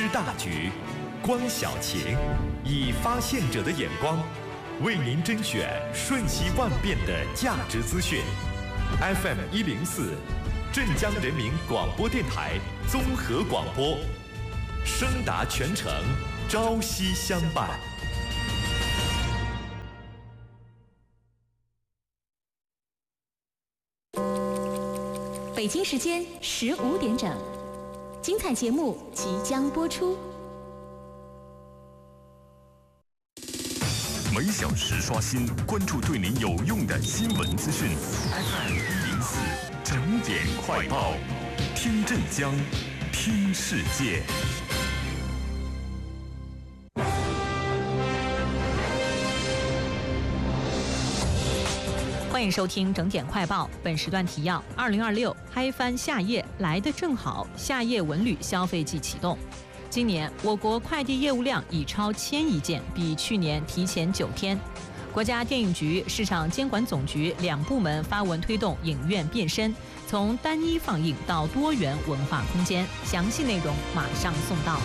知大局，观小情，以发现者的眼光，为您甄选瞬息万变的价值资讯。FM 104，镇江人民广播电台综合广播，声达全城，朝夕相伴。 北京时间15点整，精彩节目即将播出。 每小时刷新，关注对您有用的新闻资讯。FM 104整点快报，听镇江，听世界。 欢迎收听整点快报，本时段提要：2026嗨翻夏夜来得正好，夏夜文旅消费季启动。今年我国快递业务量已超1000亿件，比去年提前9天。国家电影局、市场监管总局2部门发文推动影院变身，从单一放映到多元文化空间。详细内容马上送到。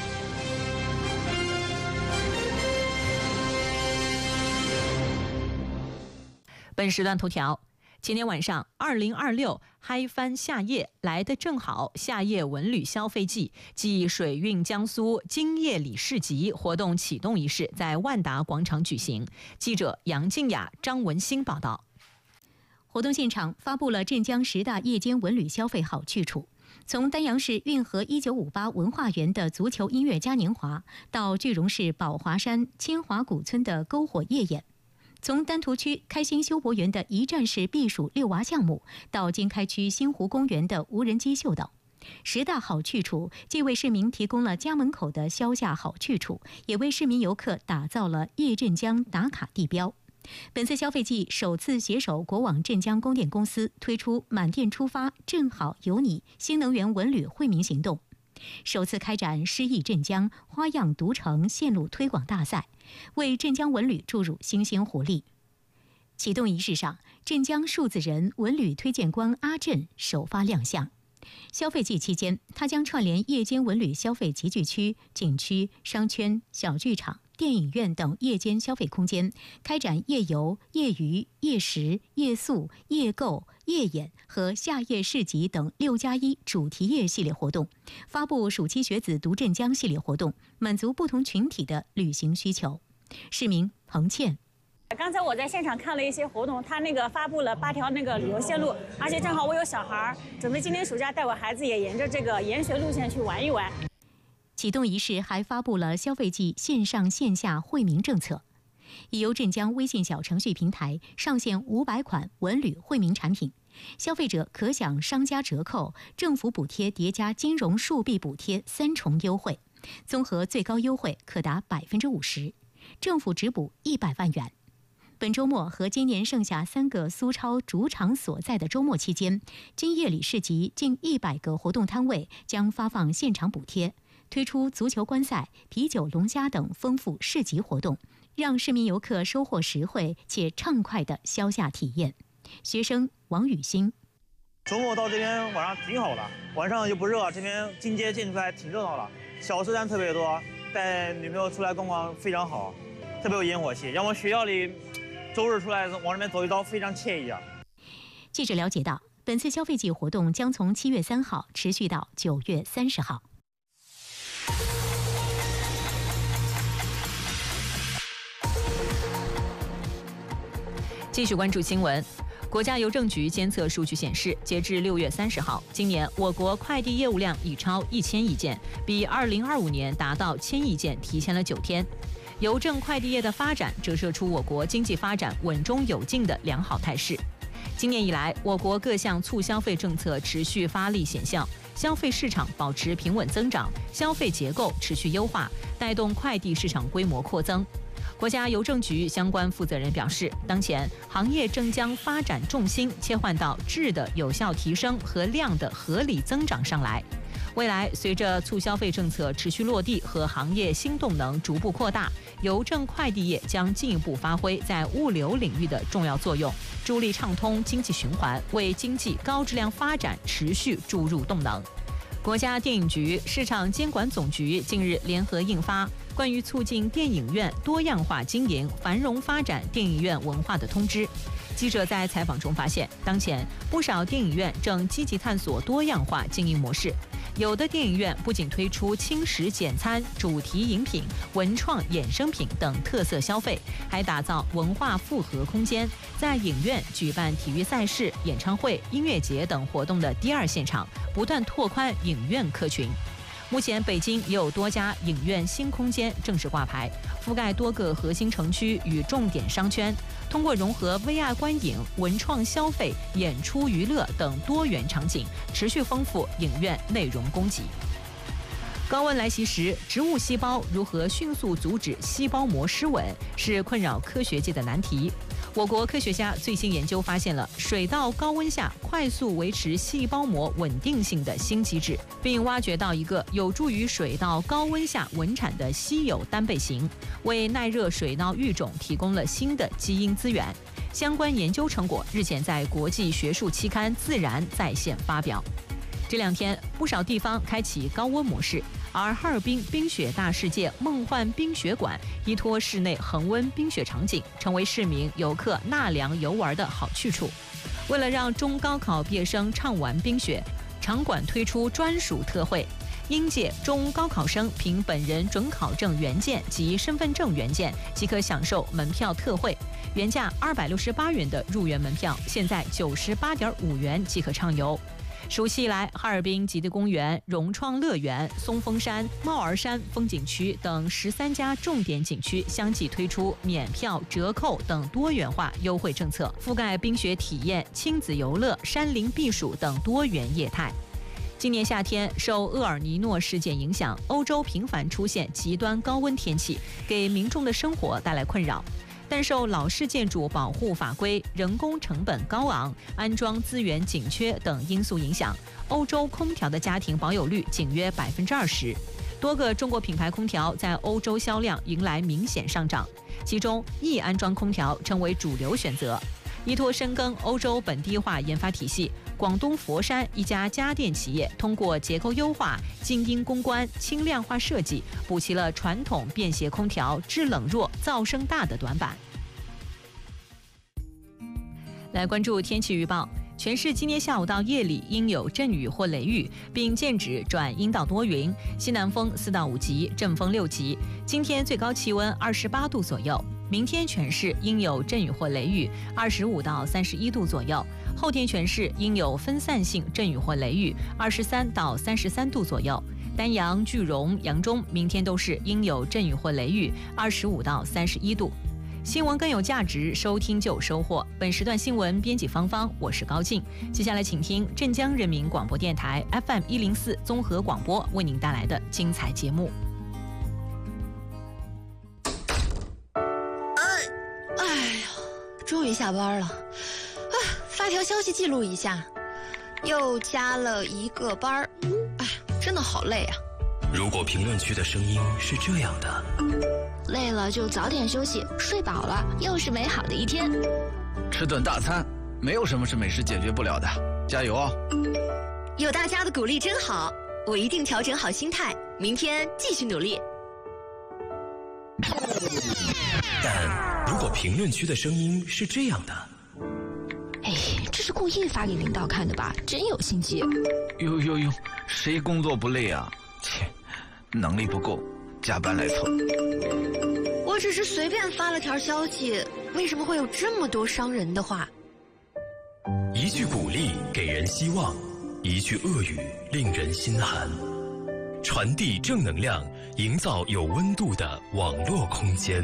本时段头条：今天晚上2026嗨翻夏夜来得正好，夏夜文旅消费季暨水韵江苏今夜里市集活动启动仪式在万达广场举行。记者杨静雅、张文新报道。 活动现场发布了镇江10大夜间文旅消费好去处，从丹阳市运河1958文化园的足球音乐嘉年华，到句容市宝华山千华古村的篝火夜演。从丹徒区开心休博园的一站式避暑遛娃项目，到经开区新湖公园的无人机秀等，10大好去处既为市民提供了家门口的消夏好去处，也为市民游客打造了夜镇江打卡地标。本次消费季首次携手国网镇江供电公司推出满电出发正好有你新能源文旅惠民行动，首次开展诗意镇江花样独城线路推广大赛，为镇江文旅注入新鲜活力。启动仪式上，镇江数字人文旅推荐官阿振首发亮相。消费季期间，他将串联夜间文旅消费集聚区、景区、商圈、小剧场、电影院等夜间消费空间，开展夜游、夜娱、夜食、夜宿、夜购、夜演和夏夜市集等6+1主题夜系列活动，发布暑期学子读镇江系列活动，满足不同群体的旅行需求。市民彭倩。 刚才我在现场看了一些活动，他那个发布了8条那个旅游线路，而且正好我有小孩，准备今年暑假带我孩子也沿着这个研学路线去玩一玩。 启动仪式还发布了消费季线上线下惠民政策，已由镇江微信小程序平台上线500款文旅惠民产品，消费者可享商家折扣、政府补贴叠加金融数币补贴3重优惠，综合最高优惠可达50%，政府直补100万元。本周末和今年剩下3个苏超主场所在的周末期间，今夜里市集近100个活动摊位将发放现场补贴，推出足球观赛、啤酒龙虾等丰富市集活动，让市民游客收获实惠且畅快的消夏体验。学生王雨欣： 周末到这边晚上挺好的，晚上又不热，这边进街进出来挺热闹的，小吃摊特别多，带女朋友出来逛逛非常好，特别有烟火气，让我学校里周日出来往那边走一遭，非常惬意啊。 记者了解到，本次消费季活动将从7月3号持续到9月30号。 继续关注新闻。国家邮政局监测数据显示，截至6月30号，今年我国快递业务量已超1000亿件，比2025年达到1000亿件提前了9天。邮政快递业的发展折射出我国经济发展稳中有进的良好态势。今年以来，我国各项促消费政策持续发力显效，消费市场保持平稳增长，消费结构持续优化，带动快递市场规模扩增。国家邮政局相关负责人表示，当前行业正将发展重心切换到质的有效提升和量的合理增长上来。未来，随着促消费政策持续落地和行业新动能逐步扩大，邮政快递业将进一步发挥在物流领域的重要作用，助力畅通经济循环，为经济高质量发展持续注入动能。国国家电影局、市场监管总局近日联合印发《关于促进电影院多样化经营、繁荣发展电影院文化的通知》。记者在采访中发现，当前不少电影院正积极探索多样化经营模式。有的电影院不仅推出轻食简餐、主题饮品、文创衍生品等特色消费，还打造文化复合空间，在影院举办体育赛事、演唱会、音乐节等活动的第二现场，不断拓宽影院客群。目前，北京也有多家影院新空间正式挂牌，覆盖多个核心城区与重点商圈，通过融合 VR 观影、文创消费、演出娱乐等多元场景，持续丰富影院内容供给。高温来袭时，植物细胞如何迅速阻止细胞膜失稳，是困扰科学界的难题。我国科学家最新研究发现了水稻高温下快速维持细胞膜稳定性的新机制，并挖掘到一个有助于水稻高温下稳产的稀有单倍型，为耐热水稻育种提供了新的基因资源。相关研究成果日前在国际学术期刊《自然》在线发表。这两天，不少地方开启高温模式，而哈尔滨冰雪大世界梦幻冰雪馆依托室内恒温冰雪场景，成为市民游客纳凉游玩的好去处。为了让中高考毕业生畅玩冰雪，场馆推出专属特惠。应届中高考生凭本人准考证原件及身份证原件即可享受门票特惠，原价268元的入园门票，现在98.5元即可畅游。暑期以来，哈尔滨极地公园、融创乐园、松峰山、帽儿山风景区等13家重点景区相继推出免票、折扣等多元化优惠政策，覆盖冰雪体验、亲子游乐、山林避暑等多元业态。今年夏天，受厄尔尼诺事件影响，欧洲频繁出现极端高温天气，给民众的生活带来困扰。但受老式建筑保护法规、人工成本高昂、安装资源紧缺等因素影响，欧洲空调的家庭保有率仅约20%。多个中国品牌空调在欧洲销量迎来明显上涨，其中易安装空调成为主流选择。依托深耕欧洲本地化研发体系，广东佛山一家家电企业通过结构优化、精英攻关、轻量化设计，补齐了传统便携空调制冷弱、噪声大的短板。来关注天气预报。全市今天下午到夜里应有阵雨或雷雨，并间指转阴到多云，西南风4到5级，阵风6级。今天最高气温28度左右。明天全市应有阵雨或雷雨，25到31度左右。后天全市应有分散性阵雨或雷雨，23到33度左右。丹阳、句容、扬中明天都是应有阵雨或雷雨，25到31度。新闻更有价值，收听就有收获。本时段新闻编辑芳芳，我是高静。接下来请听镇江人民广播电台 FM104 综合广播为您带来的精彩节目。 终于下班了，发条消息记录一下，又加了一个班儿，真的好累啊。 如果评论区的声音是这样的， 累了就早点休息，睡饱了又是美好的一天。 吃顿大餐，没有什么是美食解决不了的，加油哦！ 有大家的鼓励真好，我一定调整好心态，明天继续努力。 但如果评论区的声音是这样的， 这是故意发给领导看的吧？真有心机。 哟，谁工作不累啊？切，能力不够，加班来凑。 我只是随便发了条消息，为什么会有这么多伤人的话？ 一句鼓励给人希望，一句恶语令人心寒。传递正能量，营造有温度的网络空间。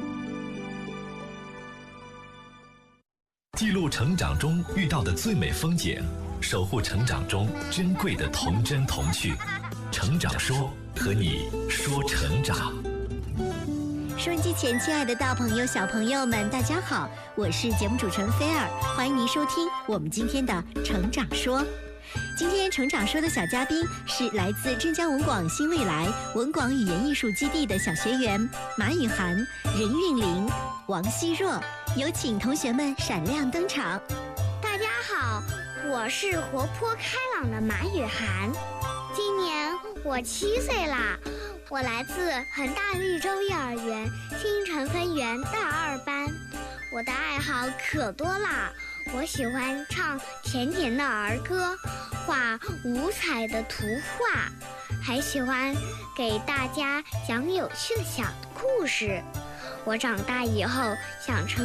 记录成长中遇到的最美风景，守护成长中珍贵的童真童趣。成长说，和你说成长。 收音机前亲爱的大朋友小朋友们，大家好，我是节目主持人菲儿，欢迎您收听我们今天的成长说。今天成长说的小嘉宾是来自镇江文广新未来文广语言艺术基地的小学员马雨涵、任韵玲、王希若，有请同学们闪亮登场。 大家好，我是活泼开朗的马雨涵。 今年我7岁啦，我来自恒大绿洲幼儿园新城分园大2班。我的爱好可多啦，我喜欢唱甜甜的儿歌，画五彩的图画，还喜欢给大家讲有趣的小故事。我长大以后想成